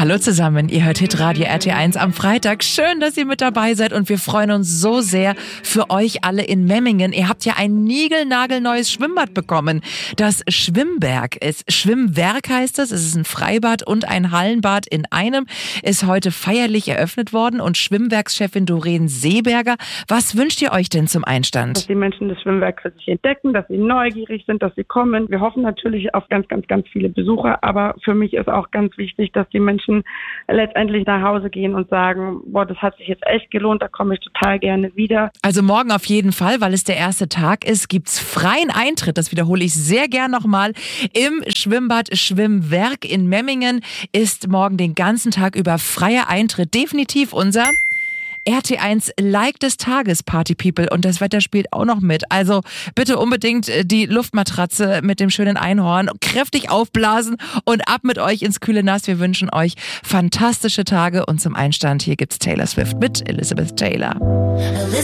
Hallo zusammen, ihr hört Hitradio RT1 am Freitag. Schön, dass ihr mit dabei seid und wir freuen uns so sehr für euch alle in Memmingen. Ihr habt ja ein niegelnagelneues Schwimmbad bekommen, das Schwimmberg ist. Schwimmwerk heißt es ist ein Freibad und ein Hallenbad in einem, ist heute feierlich eröffnet worden und Schwimmwerkschefin Doreen Seeberger, was wünscht ihr euch denn zum Einstand? Dass die Menschen das Schwimmwerk für sich entdecken, dass sie neugierig sind, dass sie kommen. Wir hoffen natürlich auf ganz, ganz, ganz viele Besucher, aber für mich ist auch ganz wichtig, dass die Menschen letztendlich nach Hause gehen und sagen, boah, das hat sich jetzt echt gelohnt, da komme ich total gerne wieder. Also morgen auf jeden Fall, weil es der erste Tag ist, gibt's freien Eintritt, das wiederhole ich sehr gern nochmal, im Schwimmbad Schwimmwerk in Memmingen ist morgen den ganzen Tag über freier Eintritt. Definitiv unser RT1 Like des Tages, Party People. Und das Wetter spielt auch noch mit. Also bitte unbedingt die Luftmatratze mit dem schönen Einhorn kräftig aufblasen und ab mit euch ins kühle Nass. Wir wünschen euch fantastische Tage und zum Einstand hier gibt's Taylor Swift mit Elizabeth Taylor.